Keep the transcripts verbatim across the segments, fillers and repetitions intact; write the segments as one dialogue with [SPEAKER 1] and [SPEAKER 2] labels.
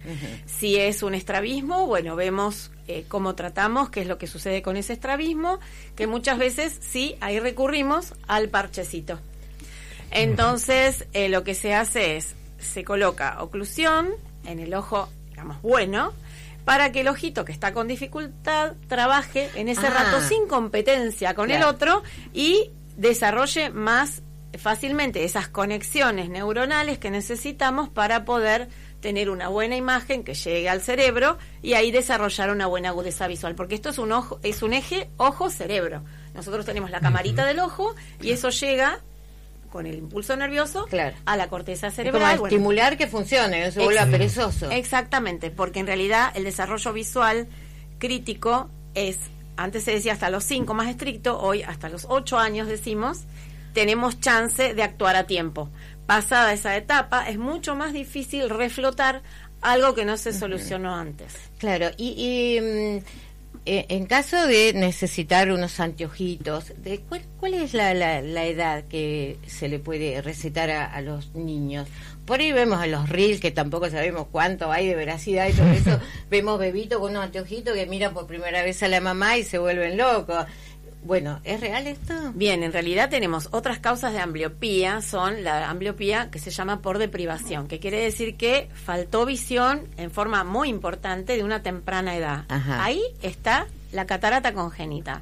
[SPEAKER 1] Uh-huh.
[SPEAKER 2] Si es un estrabismo, bueno, vemos eh, cómo tratamos, qué es lo que sucede con ese estrabismo, que muchas veces sí, ahí recurrimos al parchecito. Entonces, eh, lo que se hace es, se coloca oclusión en el ojo, digamos, bueno, para que el ojito que está con dificultad trabaje en ese
[SPEAKER 1] ah,
[SPEAKER 2] rato sin competencia con
[SPEAKER 1] claro.
[SPEAKER 2] el otro y desarrolle más fácilmente esas conexiones neuronales que necesitamos para poder tener una buena imagen que llegue al cerebro y ahí desarrollar una buena agudeza visual, porque esto es un ojo, es un eje ojo-cerebro. Nosotros tenemos la camarita uh-huh. del ojo y eso llega con el impulso nervioso
[SPEAKER 1] claro.
[SPEAKER 2] a la corteza cerebral.
[SPEAKER 1] Es como
[SPEAKER 2] bueno,
[SPEAKER 1] estimular que funcione, no se vuelva
[SPEAKER 2] ex-
[SPEAKER 1] perezoso.
[SPEAKER 2] Exactamente, porque en realidad el desarrollo visual crítico es, antes se decía hasta los cinco más estricto, hoy hasta los ocho años decimos, tenemos chance de actuar a tiempo. Pasada esa etapa, es mucho más difícil reflotar algo que no se solucionó uh-huh. antes.
[SPEAKER 1] Claro, y, y mm, eh, en caso de necesitar unos anteojitos, de ¿cuál, cuál es la, la, la edad que se le puede recetar a, a los niños? Por ahí vemos a los reels, que tampoco sabemos cuánto hay de veracidad y todo eso, vemos bebitos con unos anteojitos que miran por primera vez a la mamá y se vuelven locos. Bueno, ¿es real esto?
[SPEAKER 2] Bien, en realidad tenemos otras causas de ambliopía, son la ambliopía que se llama por deprivación, que quiere decir que faltó visión en forma muy importante de una temprana edad.
[SPEAKER 1] Ajá.
[SPEAKER 2] Ahí está la catarata congénita,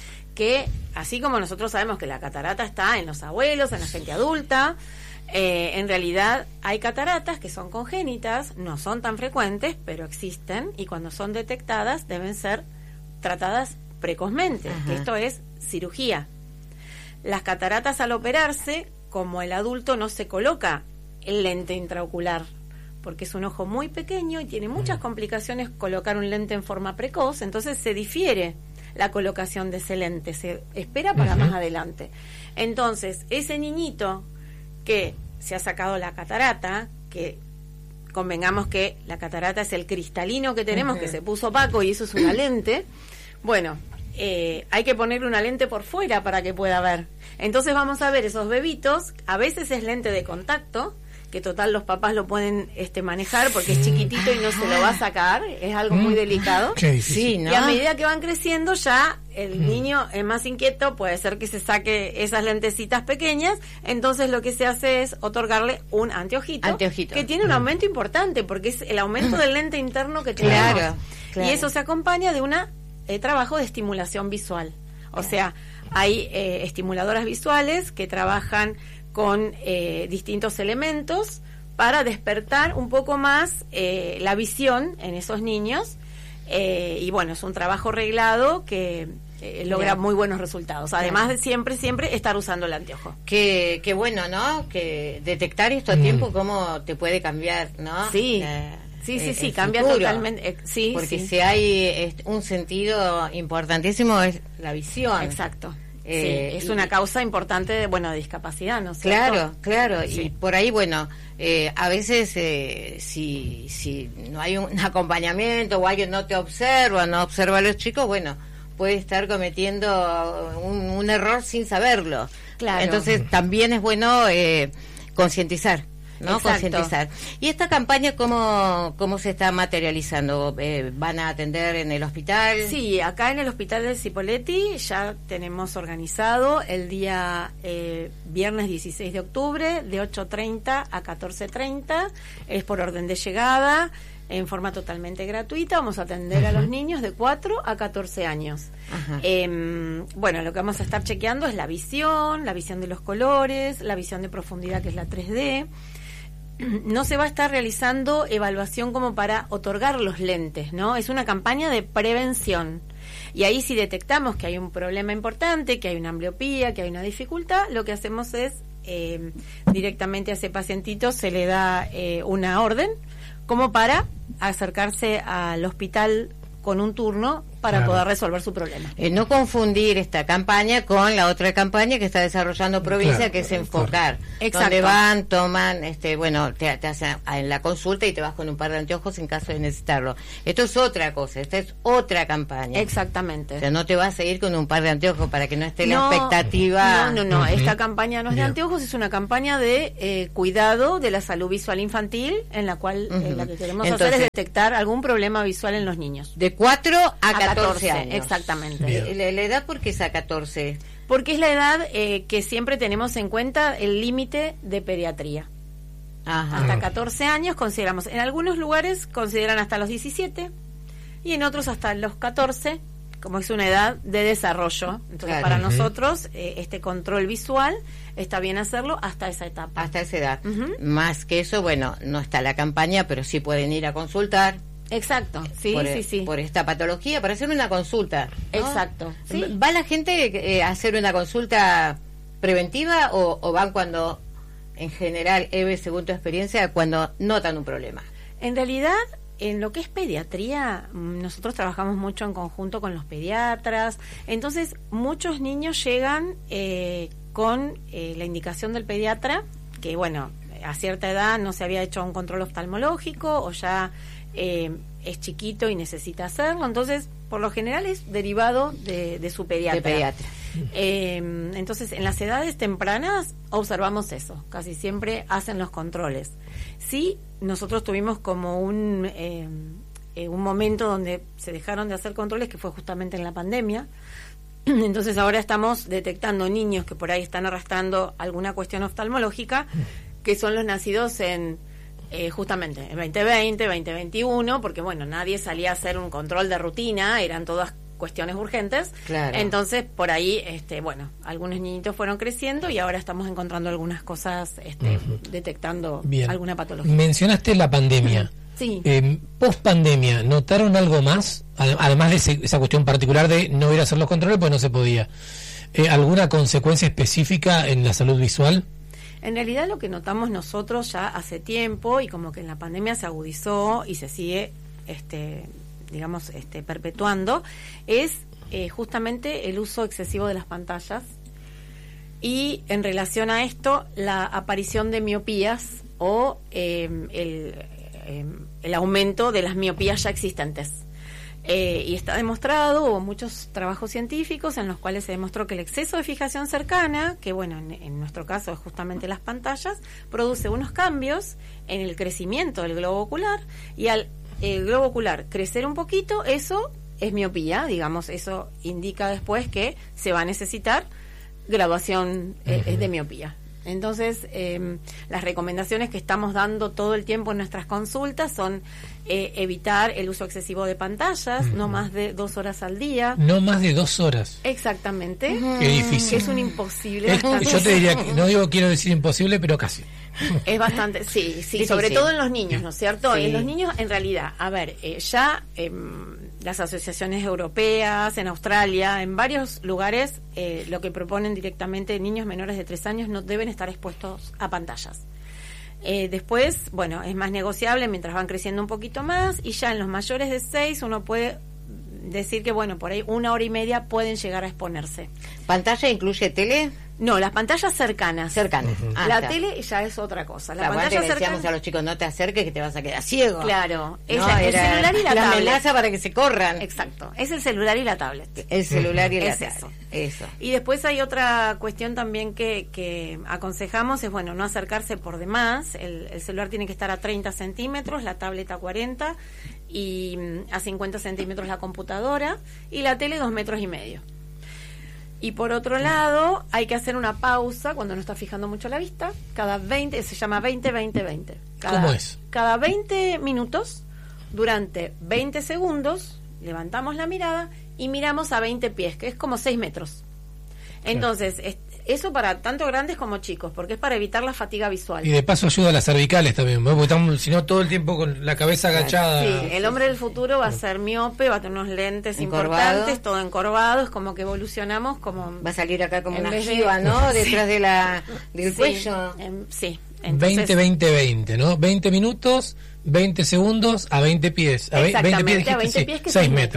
[SPEAKER 2] que así como nosotros sabemos que la catarata está en los abuelos, en la gente adulta, eh, en realidad hay cataratas que son congénitas, no son tan frecuentes, pero existen, y cuando son detectadas deben ser tratadas precozmente,
[SPEAKER 1] Ajá.
[SPEAKER 2] que esto es cirugía. Las cataratas al operarse, como el adulto no se coloca el lente intraocular, porque es un ojo muy pequeño y tiene muchas complicaciones colocar un lente en forma precoz, entonces se difiere la colocación de ese lente, se espera para uh-huh. más adelante. Entonces, ese niñito que se ha sacado la catarata, que convengamos que la catarata es el cristalino que tenemos, uh-huh. que se puso opaco y eso es una lente, bueno, eh, hay que ponerle una lente por fuera para que pueda ver. Entonces vamos a ver esos bebitos, a veces es lente de contacto, que total los papás lo pueden este manejar porque es chiquitito y no se lo va a sacar, es algo muy delicado.
[SPEAKER 1] Sí, ¿no?
[SPEAKER 2] Y a medida que van creciendo ya el niño es más inquieto, puede ser que se saque esas lentecitas pequeñas, entonces lo que se hace es otorgarle un anteojito,
[SPEAKER 1] anteojito.
[SPEAKER 2] que tiene un aumento importante porque es el aumento del lente interno que tenemos.
[SPEAKER 1] Claro, claro.
[SPEAKER 2] Y eso se acompaña de una eh, trabajo de estimulación visual. O claro. sea, hay eh, estimuladoras visuales que trabajan con eh, distintos elementos para despertar un poco más eh, la visión en esos niños eh, y bueno, es un trabajo reglado que eh, logra Bien. muy buenos resultados, además Bien. de siempre, siempre estar usando el anteojo.
[SPEAKER 1] Qué, qué bueno, ¿no? Que detectar esto a mm. tiempo, cómo te puede cambiar, ¿no?
[SPEAKER 2] Sí,
[SPEAKER 1] La,
[SPEAKER 2] sí, sí,
[SPEAKER 1] el,
[SPEAKER 2] sí,
[SPEAKER 1] el
[SPEAKER 2] cambia
[SPEAKER 1] futuro.
[SPEAKER 2] totalmente, eh, sí,
[SPEAKER 1] porque
[SPEAKER 2] sí.
[SPEAKER 1] si hay un sentido importantísimo es la visión.
[SPEAKER 2] Exacto.
[SPEAKER 1] Eh,
[SPEAKER 2] sí, es
[SPEAKER 1] y,
[SPEAKER 2] una causa importante de, bueno, de discapacidad, ¿no es cierto?
[SPEAKER 1] Claro, claro,
[SPEAKER 2] sí.
[SPEAKER 1] y por ahí, bueno, eh, a veces eh, si, si no hay un acompañamiento o alguien no te observa, no observa a los chicos, bueno, puede estar cometiendo un, un error sin saberlo.
[SPEAKER 2] Claro.
[SPEAKER 1] Entonces también es bueno eh, concientizar. ¿no? Concientizar. ¿Y esta campaña cómo, cómo se está materializando? Eh, ¿Van a atender en el hospital?
[SPEAKER 2] Sí, acá en el hospital de Cipolletti ya tenemos organizado el día eh, viernes dieciséis de octubre de ocho treinta a catorce treinta, es por orden de llegada, en forma totalmente gratuita. Vamos a atender uh-huh. a los niños de cuatro a catorce años. Uh-huh. Eh, bueno, lo que vamos a estar chequeando es la visión, la visión de los colores, la visión de profundidad, que es la tres D. No se va a estar realizando evaluación como para otorgar los lentes, ¿no? Es una campaña de prevención. Y ahí si detectamos que hay un problema importante, que hay una ambliopía, que hay una dificultad, lo que hacemos es eh, directamente a ese pacientito se le da eh, una orden como para acercarse al hospital con un turno para
[SPEAKER 3] claro.
[SPEAKER 2] poder resolver su problema.
[SPEAKER 1] Eh, no confundir esta campaña con la otra campaña que está desarrollando provincia, claro, que es enfocar.
[SPEAKER 2] Exacto.
[SPEAKER 1] Donde van, toman, este, bueno, te, te hacen en la consulta y te vas con un par de anteojos en caso de necesitarlo. Esto es otra cosa, esta es otra campaña.
[SPEAKER 2] Exactamente.
[SPEAKER 1] O sea, no te vas a ir con un par de anteojos para que no esté
[SPEAKER 2] no,
[SPEAKER 1] la expectativa.
[SPEAKER 2] No, no, no.
[SPEAKER 3] Uh-huh.
[SPEAKER 2] Esta campaña no es de anteojos, es una campaña de eh, cuidado de la salud visual infantil, en la cual uh-huh. eh, la que queremos Entonces, hacer es detectar algún problema visual en los niños.
[SPEAKER 1] De cuatro a catorce años.
[SPEAKER 2] Exactamente.
[SPEAKER 1] ¿La, la edad por qué es a catorce?
[SPEAKER 2] Porque es la edad eh, que siempre tenemos en cuenta el límite de pediatría. Ajá. Hasta catorce años consideramos. En algunos lugares consideran hasta los diecisiete y en otros hasta los catorce, como es una edad de desarrollo. Entonces, claro, para uh-huh. nosotros, eh, este control visual está bien hacerlo hasta esa etapa.
[SPEAKER 1] Hasta esa edad. Uh-huh. Más que eso, bueno, no está la campaña, pero sí pueden ir a consultar.
[SPEAKER 2] Exacto, sí,
[SPEAKER 1] por,
[SPEAKER 2] sí, sí.
[SPEAKER 1] Por esta patología, para hacer una consulta, ¿no?
[SPEAKER 2] Exacto. Sí.
[SPEAKER 1] ¿Va la gente eh, a hacer una consulta preventiva o, o van cuando, en general, Eve, según tu experiencia, cuando notan un problema?
[SPEAKER 2] En realidad, en lo que es pediatría, nosotros trabajamos mucho en conjunto con los pediatras. Entonces, muchos niños llegan eh, con eh, la indicación del pediatra, que bueno, a cierta edad no se había hecho un control oftalmológico o ya eh, es chiquito y necesita hacerlo. Entonces, por lo general es derivado de, de su pediatra.
[SPEAKER 1] De pediatra.
[SPEAKER 2] Eh, entonces, en las edades tempranas observamos eso. Casi siempre hacen los controles. Sí, nosotros tuvimos como un eh, eh, un momento donde se dejaron de hacer controles, que fue justamente en la pandemia. Entonces ahora estamos detectando niños que por ahí están arrastrando alguna cuestión oftalmológica, que son los nacidos en eh, justamente en veinte veinte, veinte veintiuno, porque bueno, nadie salía a hacer un control de rutina, eran todas cuestiones urgentes.
[SPEAKER 1] Claro.
[SPEAKER 2] Entonces, por ahí, este, bueno, algunos niñitos fueron creciendo y ahora estamos encontrando algunas cosas, este, uh-huh. detectando Bien. alguna patología.
[SPEAKER 3] Mencionaste la pandemia.
[SPEAKER 2] Sí.
[SPEAKER 3] Eh, post pandemia, ¿notaron algo más? Además de ese, esa cuestión particular de no ir a hacer los controles, pues no se podía. Eh, ¿Alguna consecuencia específica en la salud visual?
[SPEAKER 2] En realidad lo que notamos nosotros ya hace tiempo, y como que en la pandemia se agudizó y se sigue, este, digamos, este, perpetuando, es eh, justamente el uso excesivo de las pantallas y, en relación a esto, la aparición de miopías o eh, el, eh, el aumento de las miopías ya existentes. Eh, y está demostrado, hubo muchos trabajos científicos en los cuales se demostró que el exceso de fijación cercana, que bueno, en, en nuestro caso es justamente las pantallas, produce unos cambios en el crecimiento del globo ocular, y al el globo ocular crecer un poquito, eso es miopía, digamos, eso indica después que se va a necesitar graduación eh, uh-huh. de miopía. Entonces, eh, las recomendaciones que estamos dando todo el tiempo en nuestras consultas son eh, evitar el uso excesivo de pantallas, uh-huh. no más de dos horas al día.
[SPEAKER 3] No más de dos horas.
[SPEAKER 2] Exactamente.
[SPEAKER 3] Uh-huh. Qué difícil.
[SPEAKER 2] Es un imposible.
[SPEAKER 3] Es, yo te diría, que, no digo quiero decir imposible, pero casi.
[SPEAKER 2] Es bastante, sí, sí, sobre sí, todo sí. en los niños, ¿no es cierto? Sí. En los niños, en realidad, a ver, eh, ya eh, las asociaciones europeas, en Australia, en varios lugares, eh, lo que proponen directamente, niños menores de tres años no deben estar expuestos a pantallas. Eh, después, bueno, es más negociable mientras van creciendo un poquito más, y ya en los mayores de seis uno puede decir que, bueno, por ahí una hora y media pueden llegar a exponerse.
[SPEAKER 1] ¿Pantalla incluye tele?
[SPEAKER 2] No, las pantallas cercanas.
[SPEAKER 1] Cercanas. Uh-huh.
[SPEAKER 2] Ah, la está. Tele ya es otra cosa. La,
[SPEAKER 1] la
[SPEAKER 2] pantalla
[SPEAKER 1] le decíamos
[SPEAKER 2] cercana...
[SPEAKER 1] a los chicos, no te acerques que te vas a quedar ciego.
[SPEAKER 2] Claro. Es
[SPEAKER 1] no,
[SPEAKER 2] la, el celular y la, la tablet.
[SPEAKER 1] amenaza para que se corran.
[SPEAKER 2] Exacto. Es el celular y la tablet.
[SPEAKER 1] El celular y la
[SPEAKER 2] es
[SPEAKER 1] tablet.
[SPEAKER 2] Eso.
[SPEAKER 1] eso.
[SPEAKER 2] Y después hay otra cuestión también que, que aconsejamos, es, bueno, no acercarse por demás. El, el celular tiene que estar a treinta centímetros, la tablet a cuarenta, y a cincuenta centímetros la computadora, y la tele dos metros y medio. Y por otro lado, hay que hacer una pausa cuando no está fijando mucho la vista, cada veinte, se llama veinte veinte veinte. Cada,
[SPEAKER 3] ¿Cómo es?
[SPEAKER 2] Cada veinte minutos, durante veinte segundos, levantamos la mirada y miramos a veinte pies, que es como seis metros. Entonces, es, eso para tanto grandes como chicos, porque es para evitar la fatiga visual.
[SPEAKER 3] Y de paso ayuda a las cervicales también, ¿no? Porque estamos, si no, todo el tiempo con la cabeza agachada.
[SPEAKER 2] Sí, el hombre del futuro va a ser miope, va a tener unos lentes encorvado. importantes, todo encorvado, es como que evolucionamos como...
[SPEAKER 1] Va a salir acá como una jiba, de... ¿no? Detrás de la, del
[SPEAKER 2] sí,
[SPEAKER 1] cuello.
[SPEAKER 2] En, sí.
[SPEAKER 3] Entonces, veinte veinte veinte, ¿no? veinte minutos, veinte segundos a veinte pies. A veinte pies,
[SPEAKER 2] a veinte pies que
[SPEAKER 3] seis metros.
[SPEAKER 2] metros.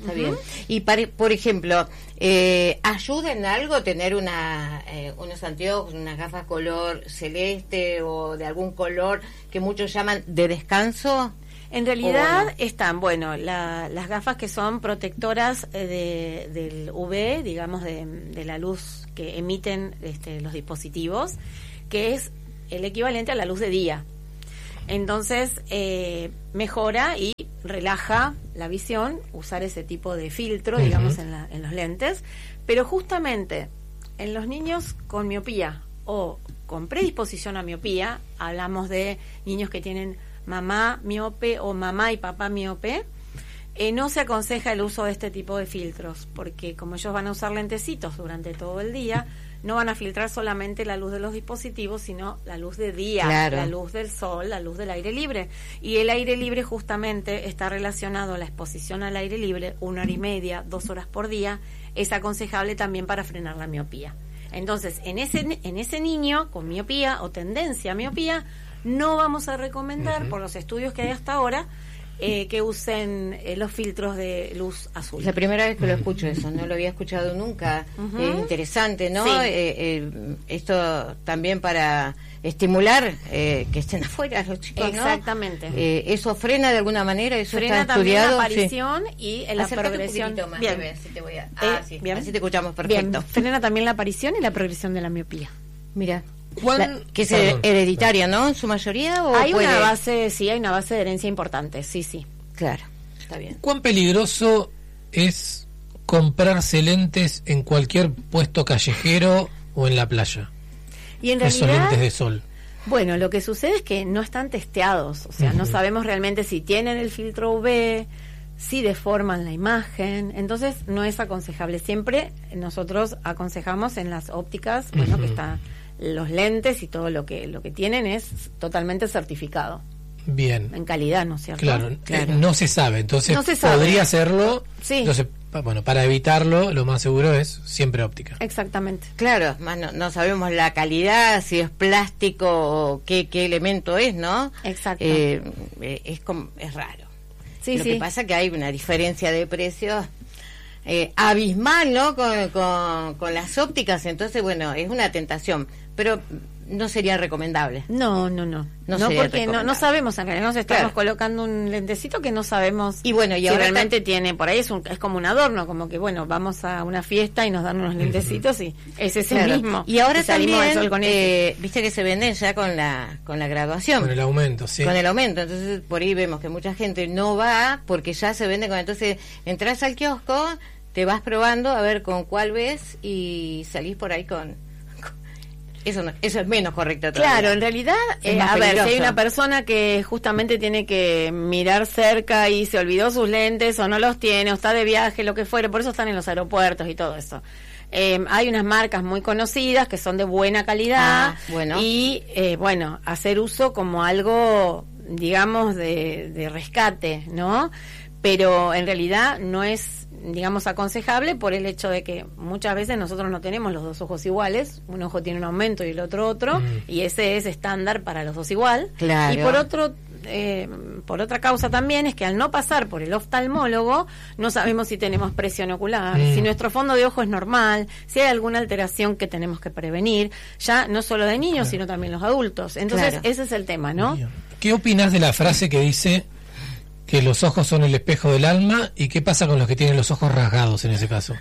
[SPEAKER 1] Está uh-huh. bien. Y para, por ejemplo, eh, ¿ayuda en algo tener una eh, unos anteojos, unas gafas color celeste o de algún color que muchos llaman de descanso?
[SPEAKER 2] En realidad no? están, bueno, la, las gafas que son protectoras de, del U V, digamos, de, de la luz que emiten este, los dispositivos, que es el equivalente a la luz de día. Entonces, eh, mejora y relaja la visión usar ese tipo de filtro, uh-huh. digamos, en, la, en los lentes. Pero justamente en los niños con miopía o con predisposición a miopía, hablamos de niños que tienen mamá miope o mamá y papá miope, eh, no se aconseja el uso de este tipo de filtros, porque como ellos van a usar lentecitos durante todo el día, no van a filtrar solamente la luz de los dispositivos, sino la luz de día, claro. la luz del sol, la luz del aire libre. Y el aire libre justamente está relacionado a la exposición al aire libre, una hora y media, dos horas por día, es aconsejable también para frenar la miopía. Entonces, en ese, en ese niño con miopía o tendencia a miopía, no vamos a recomendar, uh-huh. por los estudios que hay hasta ahora, eh, que usen eh, los filtros de luz azul.
[SPEAKER 1] Es la primera vez que lo escucho eso, no lo había escuchado nunca. Uh-huh. Es interesante, ¿no?
[SPEAKER 2] Sí.
[SPEAKER 1] Eh, eh, esto también para estimular eh, que estén afuera los chicos, ¿no?
[SPEAKER 2] Exactamente.
[SPEAKER 1] Eh, ¿Eso frena de alguna manera? ¿Eso
[SPEAKER 2] frena
[SPEAKER 1] está
[SPEAKER 2] también
[SPEAKER 1] estudiado?
[SPEAKER 2] la aparición
[SPEAKER 1] sí.
[SPEAKER 2] y la
[SPEAKER 1] Acércate
[SPEAKER 2] progresión.
[SPEAKER 1] Más,
[SPEAKER 2] bien.
[SPEAKER 1] Ver, así te voy a... ah,
[SPEAKER 2] eh,
[SPEAKER 1] sí.
[SPEAKER 2] bien.
[SPEAKER 1] Así te escuchamos perfecto.
[SPEAKER 2] Bien. Frena también la aparición y la progresión de la miopía.
[SPEAKER 1] Mira.
[SPEAKER 3] La,
[SPEAKER 1] que es perdón, hereditaria, ¿no? En su mayoría. ¿O
[SPEAKER 2] hay
[SPEAKER 1] puede...
[SPEAKER 2] una base, sí, hay una base de herencia importante, sí, sí.
[SPEAKER 1] Claro, está bien.
[SPEAKER 3] ¿Cuán peligroso es comprarse lentes en cualquier puesto callejero o en la playa?
[SPEAKER 2] Y en
[SPEAKER 3] Esos
[SPEAKER 2] realidad,
[SPEAKER 3] lentes de sol.
[SPEAKER 2] Bueno, lo que sucede es que no están testeados, o sea, uh-huh. no sabemos realmente si tienen el filtro U V, si deforman la imagen, entonces no es aconsejable. Siempre nosotros aconsejamos en las ópticas, uh-huh. bueno, que está los lentes y todo lo que lo que tienen es totalmente certificado.
[SPEAKER 3] Bien.
[SPEAKER 2] En calidad, ¿no es cierto?
[SPEAKER 3] Claro,
[SPEAKER 2] claro.
[SPEAKER 3] Eh, no se sabe, entonces
[SPEAKER 2] no se sabe.
[SPEAKER 3] podría hacerlo.
[SPEAKER 2] Sí.
[SPEAKER 3] Entonces, bueno, para evitarlo, lo más seguro es siempre óptica.
[SPEAKER 2] Exactamente.
[SPEAKER 1] Claro, más no, no sabemos la calidad, si es plástico o qué, qué elemento es, ¿no?
[SPEAKER 2] Exacto.
[SPEAKER 1] Eh, es como, es raro.
[SPEAKER 2] Sí,
[SPEAKER 1] Lo
[SPEAKER 2] sí.
[SPEAKER 1] que pasa es que hay una diferencia de precios eh, abismal, ¿no? Con, con, con las ópticas, entonces, bueno, es una tentación, pero no sería recomendable.
[SPEAKER 2] No, no, no.
[SPEAKER 1] No,
[SPEAKER 2] no porque no, no sabemos, en realidad nos estamos claro. colocando un lentecito que no sabemos
[SPEAKER 1] y bueno, y
[SPEAKER 2] si
[SPEAKER 1] ahora
[SPEAKER 2] realmente
[SPEAKER 1] está...
[SPEAKER 2] tiene, por ahí es, un, es como un adorno, como que bueno, vamos a una fiesta y nos dan unos lentecitos y es ese
[SPEAKER 1] claro.
[SPEAKER 2] mismo.
[SPEAKER 1] Y ahora
[SPEAKER 2] y
[SPEAKER 1] también,
[SPEAKER 2] sol con
[SPEAKER 1] eh, viste que se venden ya con la con la graduación.
[SPEAKER 3] Con el aumento, sí.
[SPEAKER 1] Con el aumento, entonces por ahí vemos que mucha gente no va porque ya se vende con, entonces entras al kiosco, te vas probando a ver con cuál ves y salís por ahí con... Eso, no, eso es menos correcto todavía.
[SPEAKER 2] Claro, en realidad, eh, a ver, si hay una persona que justamente tiene que mirar cerca y se olvidó sus lentes o no los tiene o está de viaje, lo que fuere, por eso están en los aeropuertos y todo eso. Eh, hay unas marcas muy conocidas que son de buena calidad
[SPEAKER 1] ah, bueno.
[SPEAKER 2] y, eh, bueno, hacer uso como algo, digamos, de, de rescate, ¿no? Pero en realidad no es, digamos, aconsejable por el hecho de que muchas veces nosotros no tenemos los dos ojos iguales, un ojo tiene un aumento y el otro otro, mm. y ese es estándar para los dos igual.
[SPEAKER 1] Claro.
[SPEAKER 2] Y por otro, eh, por otra causa también es que al no pasar por el oftalmólogo no sabemos si tenemos presión ocular, mm. si nuestro fondo de ojo es normal, si hay alguna alteración que tenemos que prevenir, ya no solo de niños, claro. sino también los adultos. Entonces claro. ese es el tema, ¿no?
[SPEAKER 3] ¿Qué opinas de la frase que dice que los ojos son el espejo del alma y qué pasa con los que tienen los ojos rasgados en ese caso?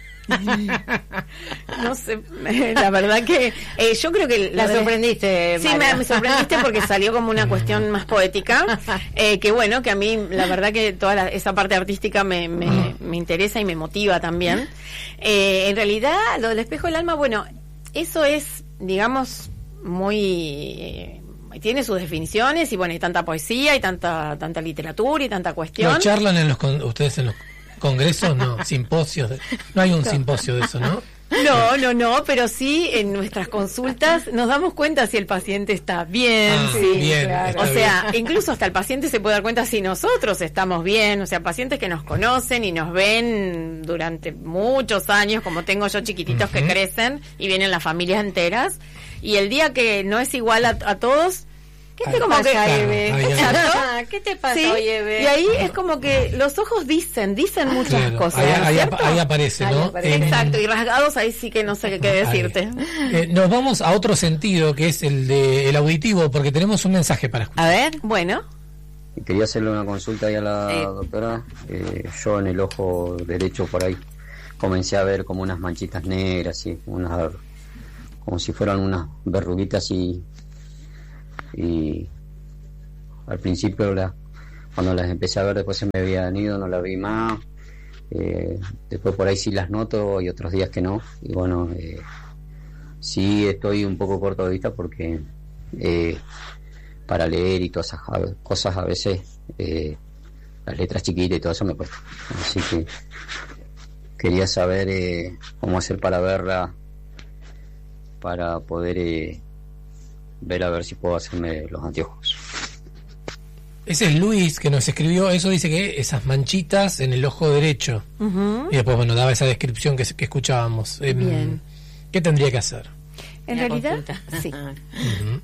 [SPEAKER 2] No sé, la verdad que eh, yo creo que
[SPEAKER 1] la sorprendiste.
[SPEAKER 2] Sí, me, me sorprendiste porque salió como una cuestión más poética, eh, que bueno, que a mí la verdad que toda la, esa parte artística me, me, me interesa y me motiva también. Eh, en realidad, lo del espejo del alma, bueno, eso es, digamos, muy... Eh, tiene sus definiciones y bueno, hay tanta poesía y tanta tanta literatura y tanta cuestión.
[SPEAKER 3] ¿No charlan en los con, ustedes en los congresos? No, simposios. De, no hay un no. simposio de eso, ¿no?
[SPEAKER 2] No, no, no, pero sí en nuestras consultas nos damos cuenta si el paciente está bien.
[SPEAKER 3] Ah,
[SPEAKER 2] sí,
[SPEAKER 3] bien
[SPEAKER 2] claro. O sea, bien. Incluso hasta el paciente se puede dar cuenta si nosotros estamos bien. O sea, pacientes que nos conocen y nos ven durante muchos años, como tengo yo chiquititos uh-huh. que crecen y vienen las familias enteras. Y el día que no es igual a, a todos, ¿Qué te como que
[SPEAKER 3] Claro,
[SPEAKER 1] Eve?
[SPEAKER 3] ahí, ahí.
[SPEAKER 2] Exacto.
[SPEAKER 1] ¿Qué te pasa
[SPEAKER 2] Sí,
[SPEAKER 1] hoy, Eve?
[SPEAKER 2] y ahí es como que los ojos dicen, dicen muchas
[SPEAKER 3] Claro,
[SPEAKER 2] cosas.
[SPEAKER 3] ahí, ahí
[SPEAKER 2] ¿cierto?
[SPEAKER 3] ap- ahí aparece,
[SPEAKER 1] Ahí
[SPEAKER 3] ¿no?
[SPEAKER 1] aparece.
[SPEAKER 3] En-
[SPEAKER 2] Exacto, y rasgados ahí sí que no sé qué, qué
[SPEAKER 3] ahí.
[SPEAKER 2] decirte.
[SPEAKER 3] Eh, nos vamos a otro sentido, que es el de el auditivo, porque tenemos un mensaje para escuchar.
[SPEAKER 1] A ver.
[SPEAKER 2] Bueno,
[SPEAKER 4] Quería hacerle una consulta ahí a la
[SPEAKER 1] Sí.
[SPEAKER 4] doctora. Eh, yo en el ojo derecho por ahí comencé a ver como unas manchitas negras, y unas, como si fueran unas verruguitas, y, y al principio la, cuando las empecé a ver después se me habían ido, no las vi más. Eh, después por ahí sí las noto y otros días que no. Y bueno, eh, sí estoy un poco corto de vista porque... Eh, para leer y todas esas a- cosas a veces eh, las letras chiquitas y todo eso me cuesta, así que quería saber eh, cómo hacer para verla, para poder eh, ver a ver si puedo hacerme los anteojos.
[SPEAKER 3] Ese es Luis que nos escribió, eso dice que esas manchitas en el ojo derecho.
[SPEAKER 2] ujú.
[SPEAKER 3] Y después, bueno, daba esa descripción que, que escuchábamos. Em,
[SPEAKER 2] Bien.
[SPEAKER 3] ¿Qué tendría que hacer?
[SPEAKER 2] En
[SPEAKER 1] Una
[SPEAKER 2] realidad,
[SPEAKER 1] consulta.
[SPEAKER 2] sí.
[SPEAKER 3] Ujú.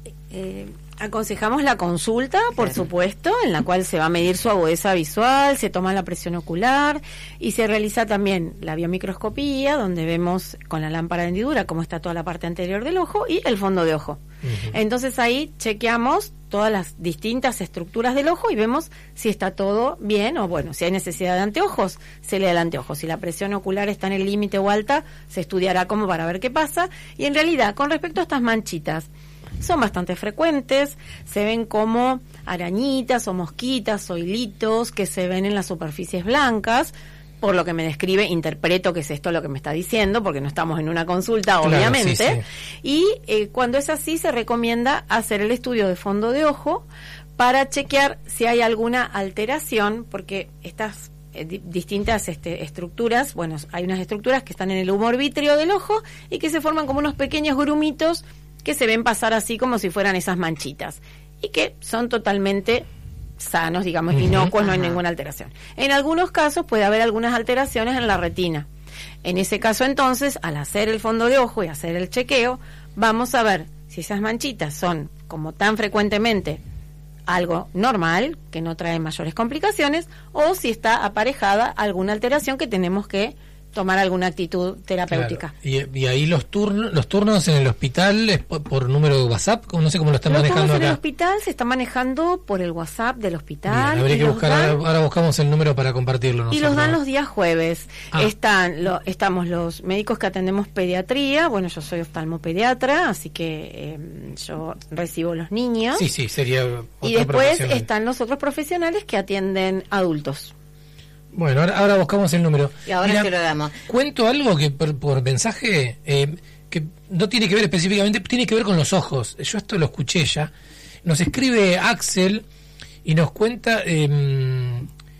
[SPEAKER 2] Eh, aconsejamos la consulta, por
[SPEAKER 1] Claro.
[SPEAKER 2] supuesto, en la cual se va a medir su agudeza visual, se toma la presión ocular y se realiza también la biomicroscopía, donde vemos con la lámpara de hendidura cómo está toda la parte anterior del ojo y el fondo de ojo.
[SPEAKER 3] Ujú.
[SPEAKER 2] Entonces ahí chequeamos todas las distintas estructuras del ojo y vemos si está todo bien o bueno, si hay necesidad de anteojos, se le da el anteojo. Si la presión ocular está en el límite o alta, se estudiará como para ver qué pasa. Y en realidad, con respecto a estas manchitas, son bastante frecuentes, se ven como arañitas o mosquitas o hilitos que se ven en las superficies blancas. Por lo que me describe, interpreto que es esto lo que me está diciendo, porque no estamos en una consulta,
[SPEAKER 3] Claro,
[SPEAKER 2] obviamente.
[SPEAKER 3] sí,
[SPEAKER 2] Y eh, cuando es así, se recomienda hacer el estudio de fondo de ojo para chequear si hay alguna alteración, porque estas eh, di- distintas este, estructuras, bueno, hay unas estructuras que están en el humor vítreo del ojo y que se forman como unos pequeños grumitos que se ven pasar así como si fueran esas manchitas y que son totalmente sanos, digamos,
[SPEAKER 3] Ujú.
[SPEAKER 2] inocuos, no hay
[SPEAKER 1] Ajá.
[SPEAKER 2] ninguna alteración. En algunos casos puede haber algunas alteraciones en la retina. En ese caso, entonces, al hacer el fondo de ojo y hacer el chequeo, vamos a ver si esas manchitas son, como tan frecuentemente, algo normal, que no trae mayores complicaciones, o si está aparejada alguna alteración que tenemos que tomar alguna actitud terapéutica.
[SPEAKER 3] Claro. Y, y ahí los turnos los turnos en el hospital es por, por número de WhatsApp, no sé cómo lo están
[SPEAKER 2] Los
[SPEAKER 3] manejando
[SPEAKER 2] turnos en el
[SPEAKER 3] acá.
[SPEAKER 2] hospital se están manejando por el WhatsApp del
[SPEAKER 3] Bien,
[SPEAKER 2] hospital.
[SPEAKER 3] habría
[SPEAKER 2] y
[SPEAKER 3] que
[SPEAKER 2] los
[SPEAKER 3] buscar,
[SPEAKER 2] dan-
[SPEAKER 3] ahora, ahora buscamos el número para compartirlo
[SPEAKER 2] Y
[SPEAKER 3] nosotros.
[SPEAKER 2] los dan los días jueves.
[SPEAKER 3] Ah.
[SPEAKER 2] Están lo, estamos los médicos que atendemos pediatría. Bueno, yo soy oftalmopediatra, así que eh, yo recibo los niños.
[SPEAKER 3] Sí, sí, sería
[SPEAKER 2] y
[SPEAKER 3] otro
[SPEAKER 2] después
[SPEAKER 3] profesional.
[SPEAKER 2] están los otros profesionales que atienden adultos.
[SPEAKER 3] Bueno, ahora, ahora buscamos el número.
[SPEAKER 1] Y ahora
[SPEAKER 3] Mira,
[SPEAKER 1] se lo damos.
[SPEAKER 3] Cuento algo que por, por mensaje eh, que no tiene que ver específicamente, tiene que ver con los ojos. Yo esto lo escuché ya. Nos escribe Axel y nos cuenta eh,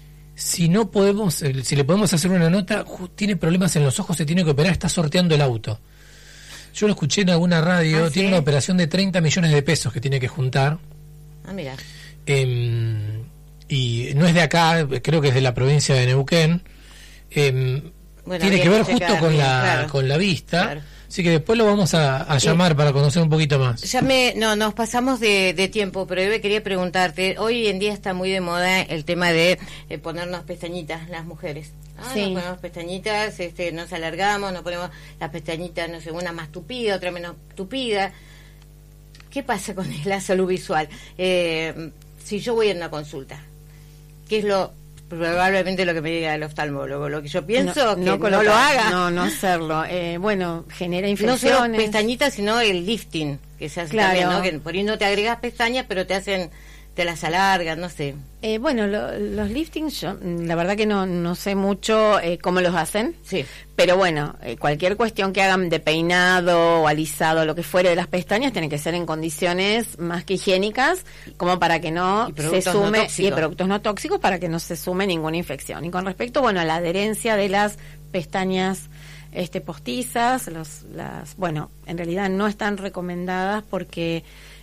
[SPEAKER 3] si no podemos, eh, si le podemos hacer una nota, ju- tiene problemas en los ojos, se tiene que operar, está sorteando el auto. Yo lo escuché en alguna radio,
[SPEAKER 1] Ah,
[SPEAKER 3] tiene
[SPEAKER 1] ¿sí?
[SPEAKER 3] una operación de treinta millones de pesos que tiene que juntar.
[SPEAKER 1] Ah, mira.
[SPEAKER 3] Eh, y no es de acá, creo que es de la provincia de Neuquén. Eh,
[SPEAKER 1] Bueno,
[SPEAKER 3] tiene
[SPEAKER 1] habría
[SPEAKER 3] que ver
[SPEAKER 1] que
[SPEAKER 3] justo
[SPEAKER 1] checar
[SPEAKER 3] con
[SPEAKER 1] bien,
[SPEAKER 3] la
[SPEAKER 1] claro.
[SPEAKER 3] con la vista,
[SPEAKER 1] Claro.
[SPEAKER 3] así que después lo vamos a, a llamar para conocer un poquito más.
[SPEAKER 1] Ya me, no, nos pasamos de, de tiempo, pero Eve, quería preguntarte, hoy en día está muy de moda el tema de eh, ponernos pestañitas las mujeres. Ah,
[SPEAKER 2] Sí.
[SPEAKER 1] Nos ponemos pestañitas, este, nos alargamos, nos ponemos las pestañitas, no sé, una más tupida, otra menos tupida. ¿Qué pasa con la salud visual? Eh, si yo voy a una consulta, ¿qué es lo probablemente lo que me diga el oftalmólogo? Lo que yo pienso que no,
[SPEAKER 2] colocar-
[SPEAKER 1] lo haga.
[SPEAKER 2] No, no hacerlo. Eh, bueno, genera
[SPEAKER 1] No solo
[SPEAKER 2] infecciones.
[SPEAKER 1] pestañitas, sino el lifting, que se hace
[SPEAKER 2] Claro.
[SPEAKER 1] también, ¿no? Que por ahí no te agregas pestañas, pero te hacen, te las alargan, no sé.
[SPEAKER 2] Eh, bueno, lo- los liftings, yo mm, la verdad que no, no sé mucho eh, cómo los hacen.
[SPEAKER 1] Sí.
[SPEAKER 2] Pero bueno, eh, cualquier cuestión que hagan de peinado o alisado, lo que fuere de las pestañas, tiene que ser en condiciones más que higiénicas, como para que no
[SPEAKER 1] Y
[SPEAKER 2] se
[SPEAKER 1] productos no
[SPEAKER 2] sume,
[SPEAKER 1] tóxicos.
[SPEAKER 2] y productos no tóxicos, para que no se sume ninguna infección. Y con respecto, bueno, a la adherencia de las pestañas este postizas, los, las, bueno, en realidad no están recomendadas porque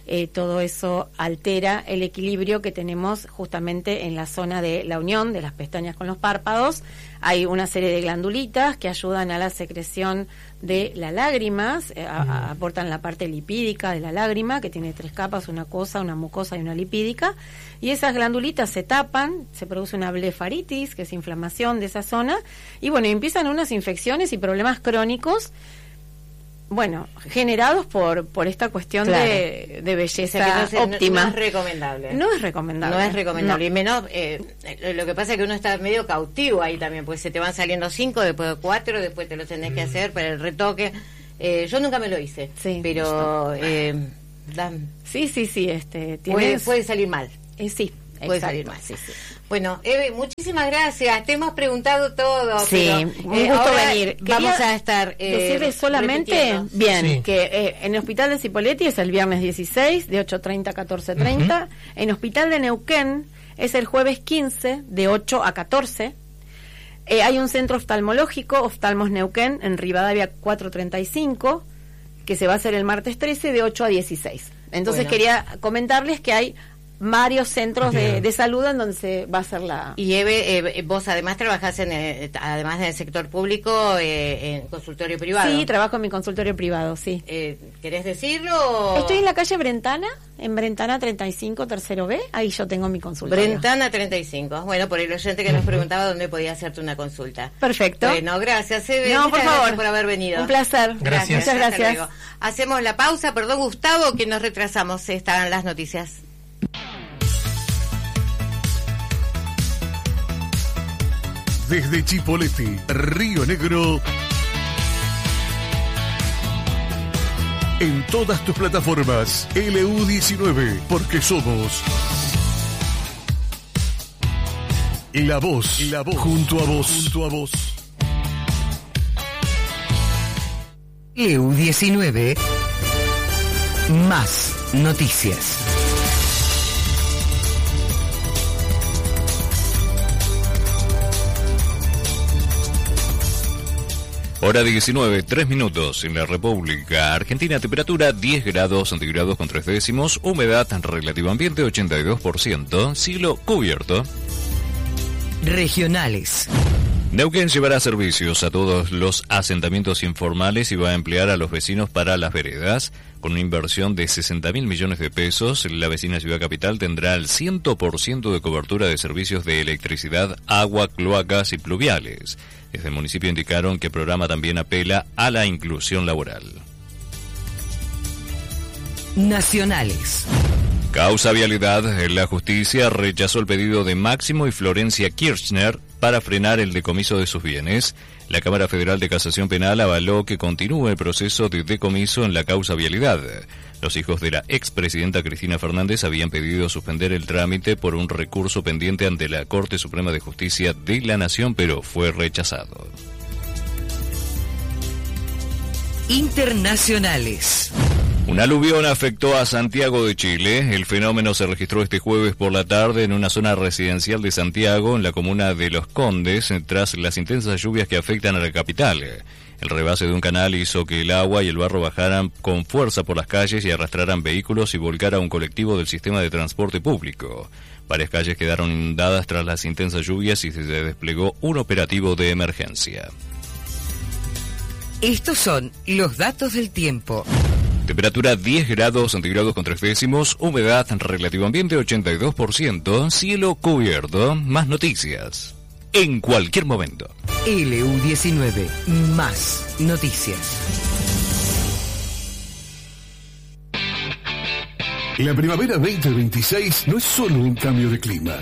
[SPEAKER 2] eh, todo eso altera el equilibrio que tenemos justamente en la zona de la unión de las pestañas con los párpados. Hay una serie de glandulitas que ayudan a la secreción de las lágrimas, eh, a, a, aportan la parte lipídica de la lágrima, que tiene tres capas, una acuosa, una mucosa y una lipídica, y esas glandulitas se tapan, se produce una blefaritis, que es inflamación de esa zona, y bueno, empiezan unas infecciones y problemas crónicos, bueno, generados por por esta cuestión claro. de, de belleza o sea, no, óptima.
[SPEAKER 1] No, no es recomendable.
[SPEAKER 2] No es recomendable.
[SPEAKER 1] No es recomendable.
[SPEAKER 2] No.
[SPEAKER 1] Y menos, eh, lo que pasa es que uno está medio cautivo ahí también, pues se te van saliendo cinco, después de cuatro, después te lo tenés que hacer para el retoque. Eh, yo nunca me lo hice, sí, pero... Eh, dan,
[SPEAKER 2] sí, sí, sí. Este,
[SPEAKER 1] puede, puede salir mal.
[SPEAKER 2] Eh, sí.
[SPEAKER 1] Puede
[SPEAKER 2] Exacto.
[SPEAKER 1] salir mal, sí, sí. Bueno, Eve, muchísimas gracias. Te hemos preguntado todo.
[SPEAKER 2] Sí,
[SPEAKER 1] pero,
[SPEAKER 2] un
[SPEAKER 1] eh,
[SPEAKER 2] gusto venir.
[SPEAKER 1] Vamos a estar.
[SPEAKER 2] Eh, decirle solamente, bien,
[SPEAKER 3] sí.
[SPEAKER 2] que eh, en el Hospital de Cipolletti es el viernes dieciséis, de ocho treinta a catorce treinta. Uh-huh. En Hospital de Neuquén es el jueves quince, de ocho a catorce. Eh, hay un centro oftalmológico, Oftalmos Neuquén, en Rivadavia cuatrocientos treinta y cinco, que se va a hacer el martes trece, de ocho a dieciséis. Entonces bueno. quería comentarles que hay varios centros de, de salud en donde se va a hacer la...
[SPEAKER 1] Y Eve, eh, vos además trabajás en el, además del sector público eh, en consultorio privado.
[SPEAKER 2] Sí, trabajo en mi consultorio privado, sí.
[SPEAKER 1] Eh, ¿Querés decirlo?
[SPEAKER 2] Estoy en la calle Brentana, en Brentana treinta y cinco, tercero B, ahí yo tengo mi consultorio.
[SPEAKER 1] Brentana treinta y cinco, bueno, por el oyente que nos preguntaba dónde podía hacerte una consulta.
[SPEAKER 2] Perfecto.
[SPEAKER 1] Bueno, gracias, Eve.
[SPEAKER 2] No, por favor.
[SPEAKER 1] Gracias por haber venido.
[SPEAKER 2] Un placer.
[SPEAKER 3] Gracias.
[SPEAKER 2] Muchas gracias.
[SPEAKER 1] Luego. Hacemos la pausa, perdón Gustavo, que nos retrasamos, están las noticias.
[SPEAKER 5] Desde Chipoleti, Río Negro, en todas tus plataformas, L U diecinueve, porque somos la voz, la voz, junto a vos, junto a vos.
[SPEAKER 6] L U diecinueve, más noticias.
[SPEAKER 7] Hora diecinueve, tres minutos en la República Argentina, temperatura diez grados centígrados con tres décimos, humedad relativo ambiente ochenta y dos por ciento, cielo cubierto.
[SPEAKER 6] Regionales.
[SPEAKER 7] Neuquén llevará servicios a todos los asentamientos informales y va a emplear a los vecinos para las veredas. Con una inversión de sesenta mil millones de pesos, la vecina ciudad capital tendrá el cien por ciento de cobertura de servicios de electricidad, agua, cloacas y pluviales. Desde el municipio indicaron que el programa también apela a la inclusión laboral.
[SPEAKER 6] Nacionales.
[SPEAKER 7] Causa vialidad, la justicia rechazó el pedido de Máximo y Florencia Kirchner para frenar el decomiso de sus bienes. La Cámara Federal de Casación Penal avaló que continúe el proceso de decomiso en la causa vialidad. Los hijos de la expresidenta Cristina Fernández habían pedido suspender el trámite por un recurso pendiente ante la Corte Suprema de Justicia de la Nación, pero fue rechazado.
[SPEAKER 6] Internacionales.
[SPEAKER 7] Un aluvión afectó a Santiago de Chile. El fenómeno se registró este jueves por la tarde en una zona residencial de Santiago, en la comuna de Los Condes, tras las intensas lluvias que afectan a la capital. El rebase de un canal hizo que el agua y el barro bajaran con fuerza por las calles y arrastraran vehículos y volcara un colectivo del sistema de transporte público. Varias calles quedaron inundadas tras las intensas lluvias y se desplegó un operativo de emergencia.
[SPEAKER 6] Estos son los datos del tiempo.
[SPEAKER 7] Temperatura diez grados centígrados con tres décimos, humedad relativo ambiente ochenta y dos por ciento, cielo cubierto. Más noticias en cualquier momento.
[SPEAKER 6] L U diecinueve, más noticias.
[SPEAKER 5] La primavera veinte veintiséis no es solo un cambio de clima.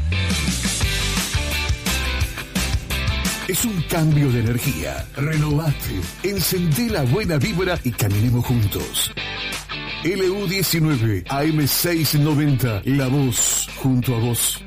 [SPEAKER 5] Es un cambio de energía. Renovate, encendé la buena vibra y caminemos juntos. L U diecinueve, A M seiscientos noventa, la voz junto a vos.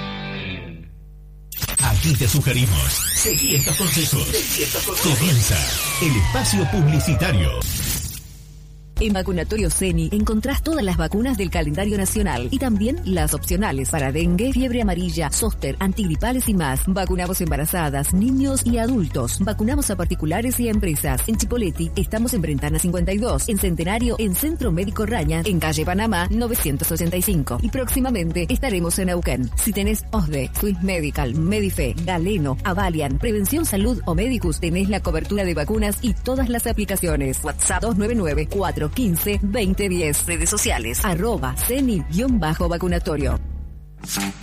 [SPEAKER 8] Aquí te sugerimos, seguí estos consejos. Comienza el espacio publicitario.
[SPEAKER 9] En Vacunatorio Ceni encontrás todas las vacunas del calendario nacional y también las opcionales para dengue, fiebre amarilla, zóster, antigripales y más. Vacunamos embarazadas, niños y adultos. Vacunamos a particulares y a empresas. En Chipoleti estamos en Brentana cincuenta y dos, en Centenario, en Centro Médico Raña, en Calle Panamá novecientos ochenta y cinco. Y próximamente estaremos en Neuquén. Si tenés O S D E, Swiss Medical, Medife, Galeno, Avalian, Prevención Salud o Medicus, tenés la cobertura de vacunas y todas las aplicaciones. WhatsApp dos nueve nueve, cuatro uno cinco, dos cero uno cero. Redes sociales, arroba Ceni-vacunatorio.